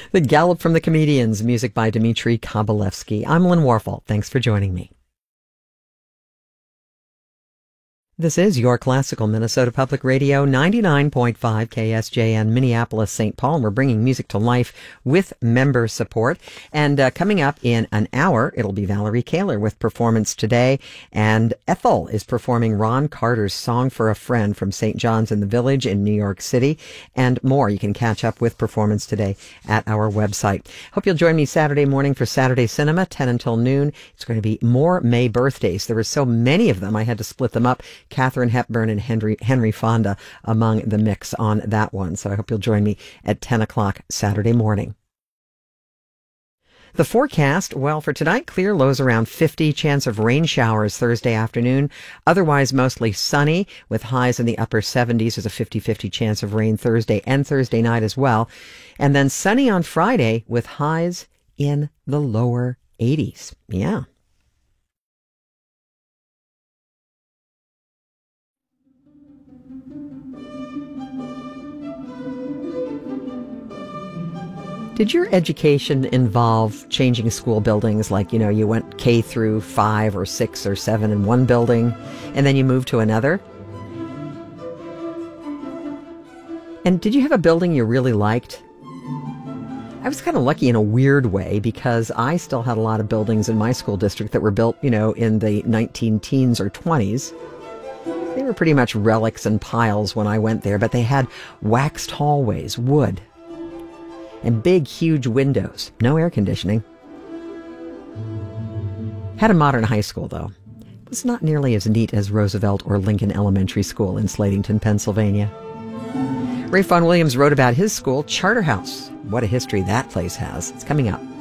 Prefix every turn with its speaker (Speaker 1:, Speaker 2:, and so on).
Speaker 1: The Gallop from the Comedians, music by Dmitri Kabalevsky. I'm Lynn Warfel. Thanks for joining me. This is your classical Minnesota Public Radio, 99.5 KSJN, Minneapolis, St. Paul. And we're bringing music to life with member support. And coming up in an hour, it'll be Valerie Kaler with Performance Today. And Ethel is performing Ron Carter's Song for a Friend from St. John's in the Village in New York City. And more. You can catch up with Performance Today at our website. Hope you'll join me Saturday morning for Saturday Cinema, 10 until noon. It's going to be more May birthdays. There were so many of them, I had to split them up. Katharine Hepburn and Henry Fonda among the mix on that one. So I hope you'll join me at 10 o'clock Saturday morning. The forecast, well, for tonight, clear, lows around 50, chance of rain showers Thursday afternoon. Otherwise, mostly sunny with highs in the upper 70s. There's a 50-50 chance of rain Thursday and Thursday night as well. And then sunny on Friday with highs in the lower 80s. Yeah. Did your education involve changing school buildings? Like, you went K through 5 or 6 or 7 in one building, and then you moved to another? And did you have a building you really liked? I was kind of lucky in a weird way because I still had a lot of buildings in my school district that were built, in the 19-teens or 20s. They were pretty much relics and piles when I went there, but they had waxed hallways, wood, and big, huge windows. No air conditioning. Had a modern high school, though. It was not nearly as neat as Roosevelt or Lincoln Elementary School in Slatington, Pennsylvania. Ray Vaughan Williams wrote about his school, Charterhouse. What a history that place has. It's coming up.